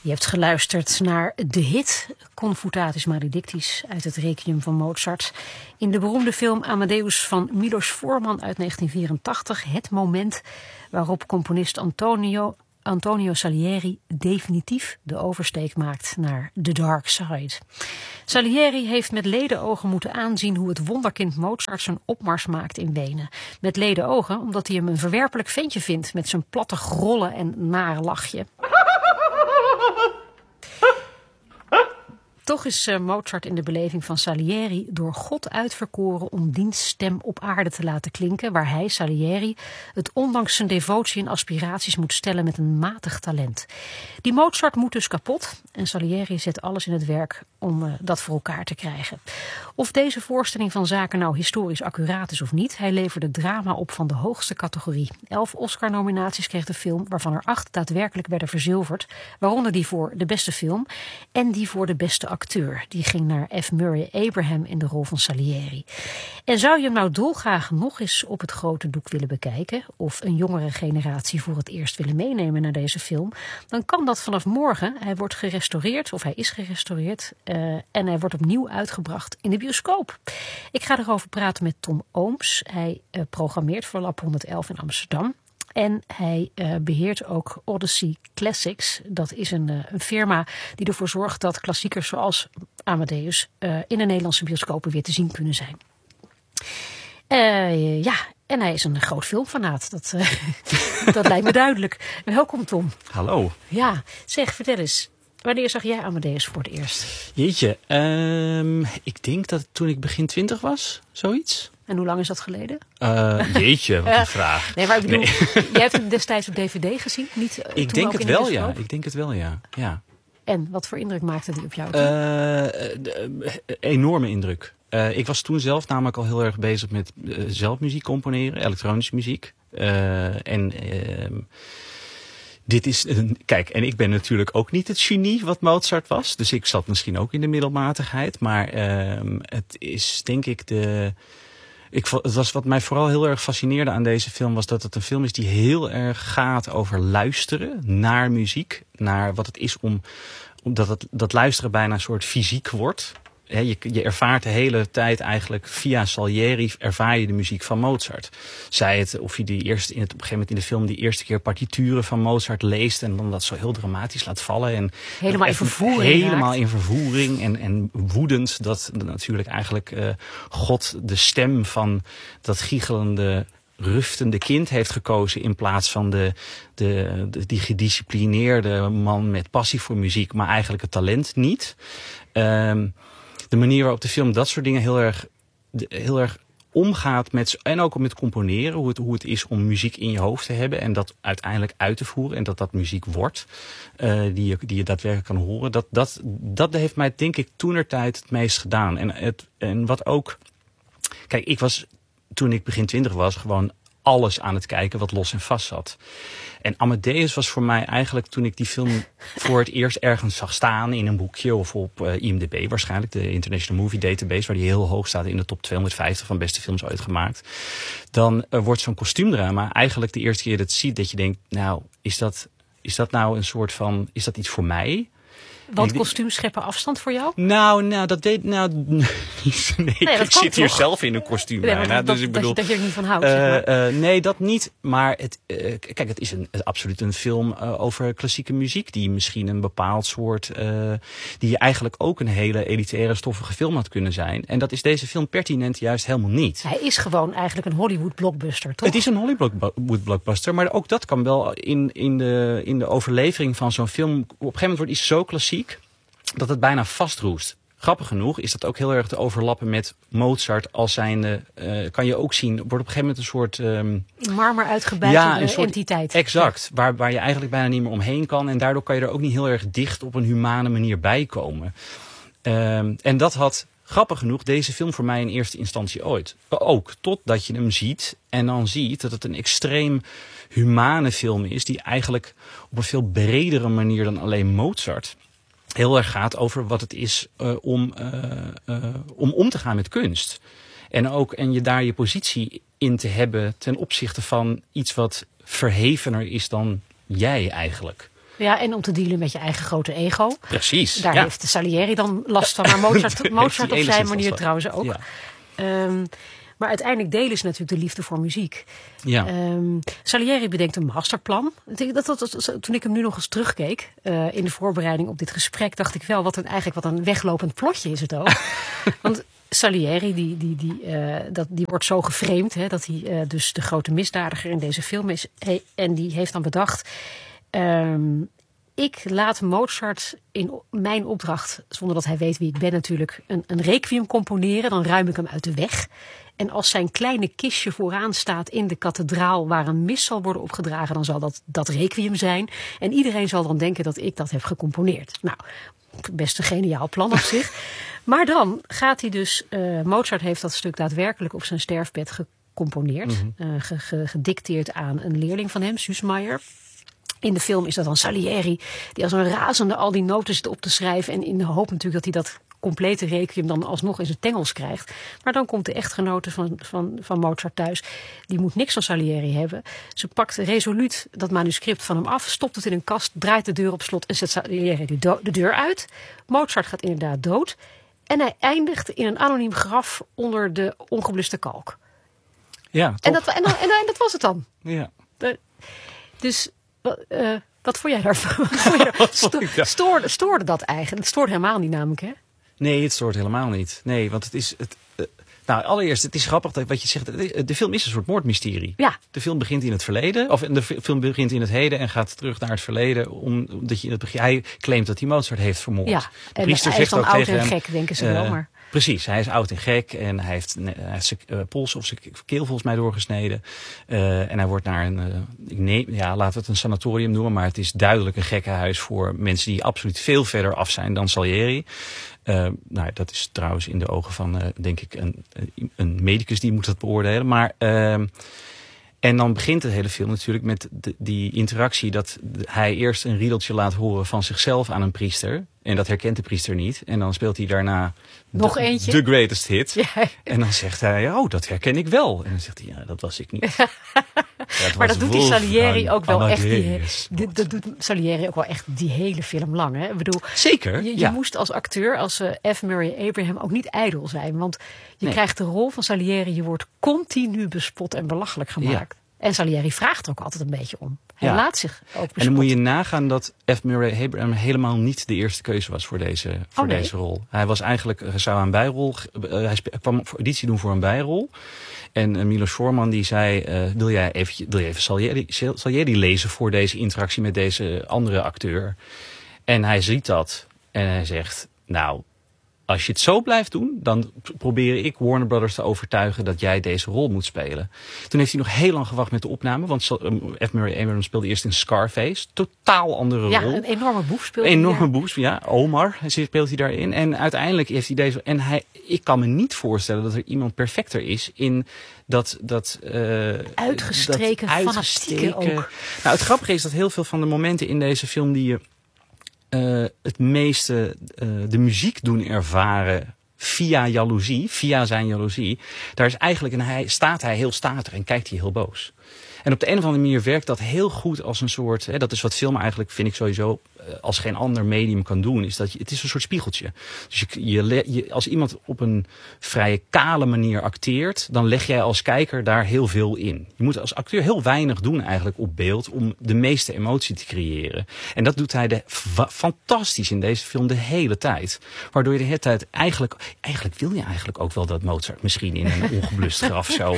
Je hebt geluisterd naar de hit Confutatis Maledictis uit het Requiem van Mozart. In de beroemde film Amadeus van Milos Forman uit 1984. Het moment waarop componist Antonio Salieri definitief de oversteek maakt naar The Dark Side. Salieri heeft met ledenogen moeten aanzien hoe het wonderkind Mozart zijn opmars maakt in Wenen. Met ledenogen omdat hij hem een verwerpelijk ventje vindt met zijn platte grollen en nare lachje. Toch is Mozart in de beleving van Salieri door God uitverkoren om diens stem op aarde te laten klinken, waar hij, Salieri, het ondanks zijn devotie en aspiraties moet stellen met een matig talent. Die Mozart moet dus kapot en Salieri zet alles in het werk om dat voor elkaar te krijgen. Of deze voorstelling van zaken nou historisch accuraat is of niet, hij leverde drama op van de hoogste categorie. 11 Oscar-nominaties kreeg de film, waarvan er 8 daadwerkelijk werden verzilverd, waaronder die voor de beste film en die voor de beste acteur. Die ging naar F. Murray Abraham in de rol van Salieri. En zou je hem nou dolgraag nog eens op het grote doek willen bekijken, of een jongere generatie voor het eerst willen meenemen naar deze film, dan kan dat vanaf morgen. Hij wordt gerestaureerd, of hij is gerestaureerd, en hij wordt opnieuw uitgebracht in de bioscoop. Ik ga erover praten met Tom Ooms. Hij programmeert voor Lab 111 in Amsterdam. En hij beheert ook Odyssey Classics. Dat is een firma die ervoor zorgt dat klassiekers zoals Amadeus in de Nederlandse bioscopen weer te zien kunnen zijn. En hij is een groot filmfanaat. Dat lijkt me duidelijk. Welkom, Tom. Hallo. Ja, zeg, vertel eens. Wanneer zag jij Amadeus voor het eerst? Jeetje, ik denk dat toen ik begin 20 was, zoiets. En hoe lang is dat geleden? Jeetje, wat een vraag. Nee, maar ik bedoel, jij hebt hem destijds op DVD gezien? Niet, ik denk het wel, ja. Ik denk het wel, ja. En wat voor indruk maakte die op jou? Enorme indruk. Ik was toen zelf namelijk al heel erg bezig met zelf muziek componeren, elektronische muziek. Dit is kijk, en ik ben natuurlijk ook niet het genie wat Mozart was. Dus ik zat misschien ook in de middelmatigheid. Maar het is denk ik het was wat mij vooral heel erg fascineerde aan deze film, was dat het een film is die heel erg gaat over luisteren naar muziek. Naar wat het is omdat dat luisteren bijna een soort fysiek wordt. Je ervaart de hele tijd eigenlijk via Salieri ervaar je de muziek van Mozart. Zij het of je op een gegeven moment in de film die eerste keer partituren van Mozart leest en dan dat zo heel dramatisch laat vallen. En helemaal in vervoering. Helemaal in vervoering en woedend dat natuurlijk eigenlijk God de stem van dat giechelende, ruftende kind heeft gekozen in plaats van die gedisciplineerde man met passie voor muziek, maar eigenlijk het talent niet. De manier waarop de film dat soort dingen heel erg omgaat met, en ook met componeren, hoe het is om muziek in je hoofd te hebben en dat uiteindelijk uit te voeren en dat muziek wordt, die je daadwerkelijk kan horen. Dat heeft mij denk ik toenertijd het meest gedaan. En wat ook, kijk, ik was toen ik begin 20 was gewoon alles aan het kijken wat los en vast zat. En Amadeus was voor mij eigenlijk, toen ik die film voor het eerst ergens zag staan in een boekje of op IMDb waarschijnlijk, de International Movie Database, waar die heel hoog staat in de top 250 van beste films ooit gemaakt. Dan wordt zo'n kostuumdrama eigenlijk de eerste keer dat je het ziet, dat je denkt, nou, is dat nou een soort van, is dat iets voor mij? Want kostuums scheppen afstand voor jou? Ik zit hier zelf in een kostuum. Dat je er niet van houdt. Zeg maar. Nee, dat niet. Maar het is absoluut een film over klassieke muziek. Die misschien een bepaald soort, die eigenlijk ook een hele elitaire, stoffige film had kunnen zijn. En dat is deze film pertinent juist helemaal niet. Hij is gewoon eigenlijk een Hollywood blockbuster, toch? Het is een Hollywood blockbuster. Maar ook dat kan wel in de overlevering van zo'n film. Op een gegeven moment wordt iets zo klassiek dat het bijna vastroest. Grappig genoeg is dat ook heel erg te overlappen met Mozart als zijnde, kan je ook zien, wordt op een gegeven moment een soort in marmer uitgebeitelde entiteit. Exact, waar je eigenlijk bijna niet meer omheen kan. En daardoor kan je er ook niet heel erg dicht op een humane manier bij komen. En dat had, grappig genoeg, deze film voor mij in eerste instantie ook. Totdat je hem ziet en dan ziet dat het een extreem humane film is, die eigenlijk op een veel bredere manier dan alleen Mozart heel erg gaat over wat het is om te gaan met kunst. En je daar je positie in te hebben ten opzichte van iets wat verhevener is dan jij eigenlijk. Ja, en om te dealen met je eigen grote ego. Precies. Daar heeft Salieri dan last van, maar Mozart op zijn manier trouwens ook. Ja. Maar uiteindelijk delen ze natuurlijk de liefde voor muziek. Ja. Salieri bedenkt een masterplan. Toen ik hem nu nog eens terugkeek in de voorbereiding op dit gesprek, dacht ik wel, wat een weglopend plotje is het ook. Want Salieri, die wordt zo geframed, hè, dat hij dus de grote misdadiger in deze film is. En die heeft dan bedacht, ik laat Mozart in mijn opdracht, zonder dat hij weet wie ik ben natuurlijk, een requiem componeren. Dan ruim ik hem uit de weg. En als zijn kleine kistje vooraan staat in de kathedraal waar een mis zal worden opgedragen, dan zal dat requiem zijn. En iedereen zal dan denken dat ik dat heb gecomponeerd. Nou, best een geniaal plan op zich. Maar dan gaat hij dus, Mozart heeft dat stuk daadwerkelijk op zijn sterfbed gecomponeerd. Gedicteerd aan een leerling van hem, Süssmayr. In de film is dat dan Salieri, die als een razende al die noten zit op te schrijven. En in de hoop natuurlijk dat hij dat complete requiem dan alsnog in zijn tengels krijgt. Maar dan komt de echtgenote van Mozart thuis. Die moet niks van Salieri hebben. Ze pakt resoluut dat manuscript van hem af, stopt het in een kast, draait de deur op slot en zet Salieri de deur uit. Mozart gaat inderdaad dood. En hij eindigt in een anoniem graf onder de ongebluste kalk. Ja, en dat was het dan. Ja. Dus wat vond jij daarvan? Stoorde dat eigenlijk? Het stoort helemaal niet namelijk, hè? Nee, het stoort helemaal niet. Nee, want het is... Nou, allereerst, het is grappig dat wat je zegt. De film is een soort moordmysterie. Ja. De film begint in het verleden. Of de film begint in het heden en gaat terug naar het verleden. Omdat hij claimt dat hij Mozart heeft vermoord. Ja, en hij is dan oud en gek, denken ze wel. Maar... Precies, hij is oud en gek. En hij heeft zijn pols of zijn keel volgens mij doorgesneden. En hij wordt naar laten we het een sanatorium noemen. Maar het is duidelijk een gekkenhuis voor mensen die absoluut veel verder af zijn dan Salieri. Dat is trouwens in de ogen van, denk ik, een medicus die moet dat beoordelen. Maar, en dan begint de hele film natuurlijk met die interactie dat hij eerst een riedeltje laat horen van zichzelf aan een priester. En dat herkent de priester niet. En dan speelt hij daarna nog eentje. The Greatest Hit. Ja. En dan zegt hij, dat herken ik wel. En dan zegt hij, dat was ik niet. Maar dat doet die Salieri ook wel echt. Dat doet Salieri ook wel echt die hele film lang. Hè? Ik bedoel, zeker. Je moest als acteur, als F. Murray Abraham, ook niet ijdel zijn. Want je krijgt de rol van Salieri, je wordt continu bespot en belachelijk gemaakt. Ja. En Salieri vraagt er ook altijd een beetje om. Hij laat zich ook bespotten. En dan moet je nagaan dat F. Murray Abraham helemaal niet de eerste keuze was voor deze rol. Hij was eigenlijk, zou een bijrol, hij kwam voor auditie doen voor een bijrol. En Milos Forman die zei, wil jij even Salieri lezen voor deze interactie met deze andere acteur? En hij ziet dat en hij zegt, nou, als je het zo blijft doen, dan probeer ik Warner Brothers te overtuigen dat jij deze rol moet spelen. Toen heeft hij nog heel lang gewacht met de opname, want F. Murray Abraham speelde eerst in Scarface. Totaal andere rol. Ja, een enorme boef speelde hij. Een enorme boef, ja. Omar speelt hij daarin. En uiteindelijk heeft hij deze... ik kan me niet voorstellen dat er iemand perfecter is in dat uitgestreken fanatieke ook. Nou, het grappige is dat heel veel van de momenten in deze film die je het meeste de muziek doen ervaren via jaloezie, via zijn jaloezie. Daar is eigenlijk staat hij heel statig en kijkt hij heel boos. En op de een of andere manier werkt dat heel goed als een soort, dat is wat film eigenlijk, vind ik sowieso, als geen ander medium kan doen, is dat het is een soort spiegeltje. Dus als iemand op een vrije kale manier acteert, dan leg jij als kijker daar heel veel in. Je moet als acteur heel weinig doen eigenlijk op beeld om de meeste emotie te creëren. En dat doet hij fantastisch in deze film de hele tijd. Waardoor je de hele tijd eigenlijk wil je eigenlijk ook wel dat Mozart misschien in een ongeblust graf zou...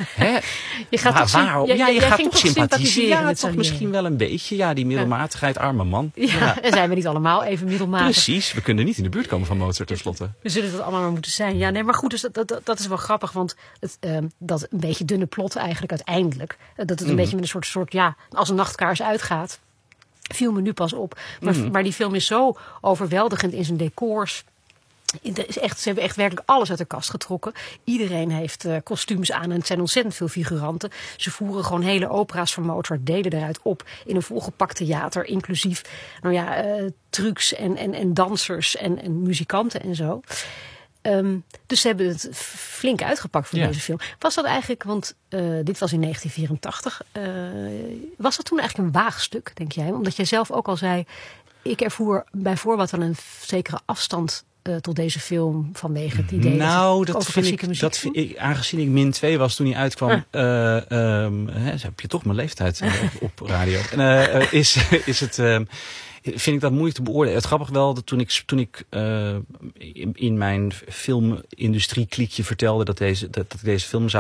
Je gaat je gaat toch sympathiseren met toch misschien wel een beetje. Ja, die middelmatigheid, arme man. Ja, en zijn we niet allemaal even middelmatig? Precies, we kunnen niet in de buurt komen van Mozart tenslotte. We zullen dat allemaal maar moeten zijn. Ja, nee, maar goed, dus dat is wel grappig, want dat een beetje dunne plot eigenlijk uiteindelijk. Dat het een beetje met een soort als een nachtkaars uitgaat. Viel me nu pas op. Maar die film is zo overweldigend in zijn decors. Ze hebben echt werkelijk alles uit de kast getrokken. Iedereen heeft kostuums aan en het zijn ontzettend veel figuranten. Ze voeren gewoon hele opera's van Mozart, deden eruit op in een volgepakt theater, inclusief trucs en dansers en muzikanten en zo. Dus ze hebben het flink uitgepakt voor deze film. Was dat eigenlijk, want dit was in 1984. Was dat toen eigenlijk een waagstuk, denk jij? Omdat jij zelf ook al zei, ik ervoer bij voorbaat aan een zekere afstand tot deze film vanwege het idee dat vind ik, aangezien ik min 2 was toen hij uitkwam, heb je toch mijn leeftijd op radio. Vind ik dat moeilijk te beoordelen. Het grappig wel dat toen ik in mijn filmindustrie kliekje vertelde dat ik deze film zou